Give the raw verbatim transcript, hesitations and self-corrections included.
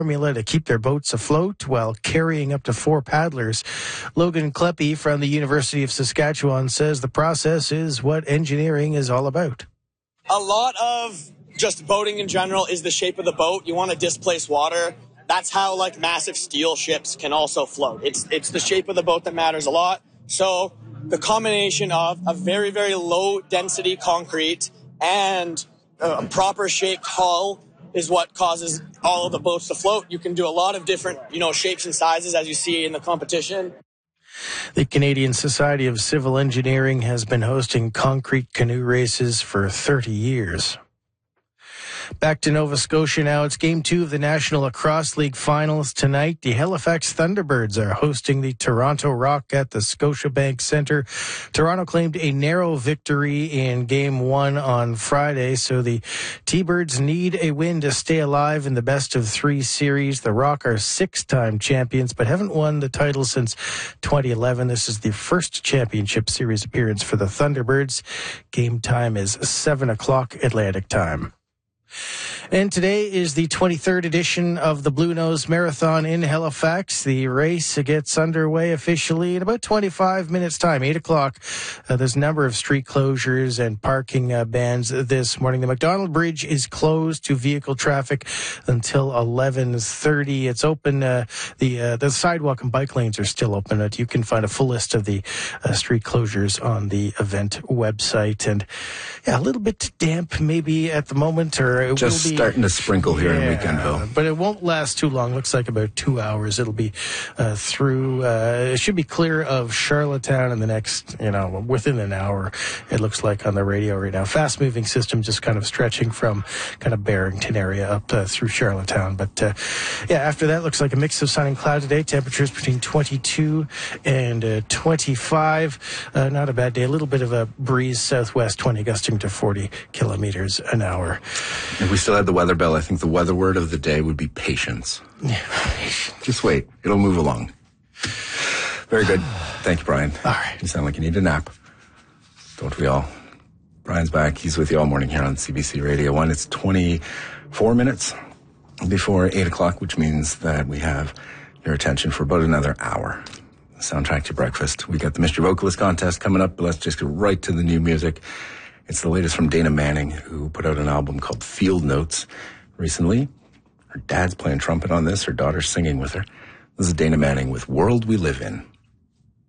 formula to keep their boats afloat while carrying up to four paddlers. Logan Kleppe from the University of Saskatchewan says the process is what engineering is all about. A lot of just boating in general is the shape of the boat. You want to displace water. That's how like massive steel ships can also float. It's it's the shape of the boat that matters a lot. So the combination of a very, very low density concrete and a proper shaped hull is what causes all of the boats to float. You can do a lot of different, you know, shapes and sizes as you see in the competition. The Canadian Society of Civil Engineering has been hosting concrete canoe races for thirty years. Back to Nova Scotia now. It's game two of the National Lacrosse League finals tonight. The Halifax Thunderbirds are hosting the Toronto Rock at the Scotiabank Centre. Toronto claimed a narrow victory in game one on Friday, so the T-Birds need a win to stay alive in the best of three series. The Rock are six-time champions, but haven't won the title since twenty eleven. This is the first championship series appearance for the Thunderbirds. Game time is seven o'clock Atlantic time. And today is the twenty-third edition of the Blue Nose Marathon in Halifax. The race gets underway officially in about twenty-five minutes time, eight o'clock. Uh, there's a number of street closures and parking uh, bans this morning. The McDonald Bridge is closed to vehicle traffic until eleven thirty. It's open. Uh, the uh, the sidewalk and bike lanes are still open. But you can find a full list of the uh, street closures on the event website. And yeah, a little bit damp maybe at the moment, or it just will be starting to sprinkle here yeah, in Weekendville. But it won't last too long. Looks like about two hours. It'll be uh, through. Uh, it should be clear of Charlottetown in the next, you know, within an hour. It looks like on the radio right now. Fast moving system just kind of stretching from kind of Barrington area up uh, through Charlottetown. But uh, yeah, after that, looks like a mix of sun and cloud today. Temperatures between twenty-two and uh, twenty-five. Uh, not a bad day. A little bit of a breeze southwest, twenty gusting to forty kilometers an hour. If we still had the weather bell, I think the weather word of the day would be patience. Yeah. Just wait. It'll move along. Very good. Thank you, Brian. All right. You sound like you need a nap. Don't we all? Brian's back. He's with you all morning here on C B C Radio one. It's twenty-four minutes before eight o'clock, which means that we have your attention for about another hour. Soundtrack to breakfast. We got the Mystery Vocalist contest coming up, but let's just go right to the new music. It's the latest from Dana Manning, who put out an album called Field Notes recently. Her dad's playing trumpet on this. Her daughter's singing with her. This is Dana Manning with World We Live In.